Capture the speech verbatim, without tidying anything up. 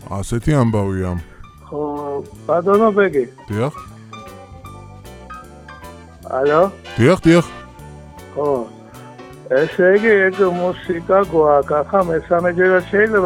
ასეთი ამბავია. ხო, ბატონო ბეგი. დიახ. ალო? დიახ, დიახ. ხო. ესე იგი, ეგ მუსიკა გვაქვს, ახლა მესამეჯერად შეიძლება